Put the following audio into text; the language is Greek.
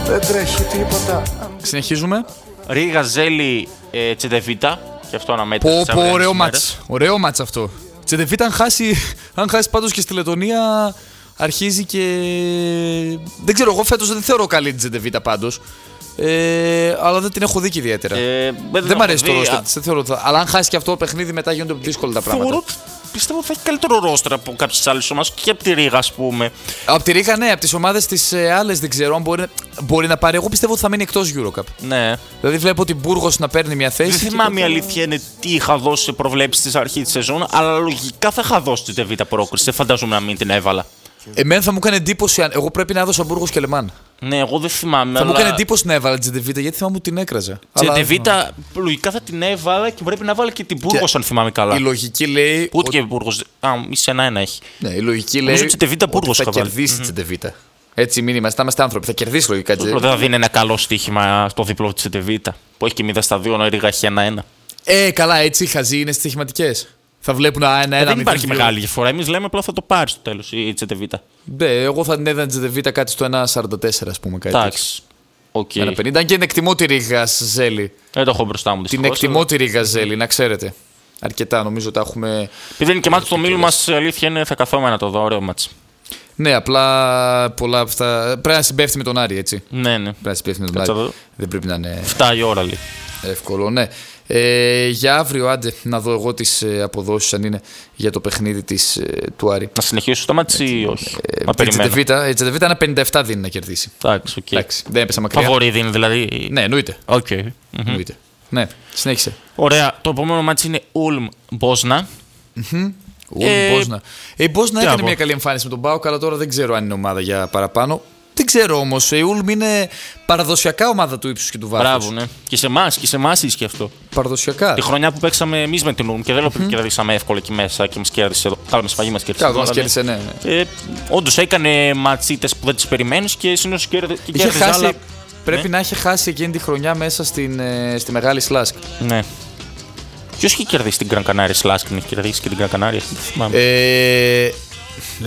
Δεν τρέχει τίποτα. Συνεχίζουμε. Ρίγα Ζέλη Τσεντεβίτα. Και αυτό αναμέτρηση. Πω, ωραίο μάτς. Ωραίο μάτς αυτό. Τσεντεβίτα αν χάσει πάντως και στη Λετωνία αρχίζει και... Δεν ξέρω, εγώ φέτος δεν θεωρώ καλή την Τσεντεβίτα πάντως. Αλλά δεν την έχω δει και ιδιαίτερα. Δεν μ' αρέσει το ρόστερ. Αλλά αν χάσει και αυτό το παιχνίδι, μετά γίνονται δύσκολα τα πράγματα. Πιστεύω ότι θα έχει καλύτερο ρόστερ από κάποιες άλλες ομάδες και από τη Ρίγα, ας πούμε. Από τη Ρίγα, ναι, από τις ομάδες τις άλλες δεν ξέρω αν μπορεί να πάρει. Εγώ πιστεύω ότι θα μείνει εκτός EuroCup. Ναι. Δηλαδή βλέπω την Μπούργος να παίρνει μια θέση. Δεν θυμάμαι η αλήθεια είναι τι είχα δώσει σε προβλέψεις της αρχής της σεζόν, αλλά λογικά θα είχα δώσει την Τεβίτα πρόκριση. Δεν φαντάζομαι να μην την έβαλα. Εμένα θα μου έκανε εντύπωση αν. Εγώ πρέπει να έδωσα Μπούργος και Λεμάν. Ναι, εγώ δεν θυμάμαι. Θα μου έκανε εντύπωση να έβαλα την Τσεντεβίτα γιατί θυμάμαι μου την έκραζε. Τσεντεβίτα λογικά θα την έβαλα και πρέπει να βάλει και την Μπούργος αν θυμάμαι καλά. Η λογική λέει. Ούτε και η Μπούργος. Ίσα ένα έχει. Ναι, η λογική λέει. Μπούργος θα κερδίσει την Τσεντεβίτα. Έτσι μην είμαστε άνθρωποι. Θα κερδίσει λογικά την Τσεντεβίτα. Δεν θα δίνει ένα καλό στοίχημα στο διπλό τη Τσεντεβίτα που έχει και 0-2 ενώ η Ρίγα έχει 1-1. Καλά, έτσι οι χαζοί είναι στοιχηματικές. Θα βλέπουν ένα-ένα. Δεν υπάρχει μεγάλη διαφορά. Εμείς λέμε απλά θα το πάρει στο τέλος η Τσεντεβίτα. Ναι, εγώ θα την έδωνα την Τσεντεβίτα κάτι στο 1,44 ας πούμε. Εντάξει. Okay. 1,50. Αν και είναι εκτιμώ τη Ρίγα Ζέλη. Δεν το έχω μπροστά μου. Την εκτιμώ τη Ρίγα Ζέλη, να ξέρετε. Αρκετά νομίζω τα έχουμε. Επειδή είναι και μάτς στο μήλο μας, η αλήθεια είναι θα καθόμαστε να το δω. Ωραίο μάτς. Ναι, απλά πολλά αυτά. Πρέπει να συμπέφτει με τον Άρη, έτσι. Ναι. Πρέπει να συμπέφτει με τον Άρη. Δεν πρέπει να είναι. 7 η ώρα λέει. Εύκολο, ναι. Για αύριο, άντε να δω εγώ τις αποδόσεις αν είναι για το παιχνίδι του Άρη. Να συνεχίσω το μάτσι ή όχι. Η Τσεντεβίτα ένα 57 δίνει να κερδίσει. Εντάξει, δεν έπεσα μακριά. Φαβορί δίνει δηλαδή. Ναι, εννοείται. Εννοείται. Ναι, συνέχισε. Ωραία. Το επόμενο μάτσι είναι Ούλμ Μπόσνα. Η Μπόσνα έκανε μια καλή εμφάνιση με τον ΠΑΟΚ, αλλά τώρα δεν ξέρω αν είναι ομάδα για παραπάνω. Δεν ξέρω όμως, η Ούλμ είναι παραδοσιακά ομάδα του ύψους και του βάθους. Μπράβο, ναι. Και σε εμάς ισχύει αυτό. Παραδοσιακά. Τη χρονιά που παίξαμε εμείς με την Ούλμ και δεν λέω ότι κερδίσαμε εύκολα εκεί μέσα και μας κέρδισε εδώ. Καλά, με σφαγή μας κέρδισε. Καλά, μας κέρδισε, ναι. Όντως έκανε ματσίτες που δεν τις περιμένεις και συνήθως κέρδισε άλλα. Πρέπει να έχει χάσει εκείνη τη χρονιά μέσα στη μεγάλη Σλάσκ. Ναι. Ποιος είχε κερδίσει την Γκραν Κανάρια Σλάσκ, την έχει κερδίσει και την Γκραν Κανάρια, δεν θυμάμαι.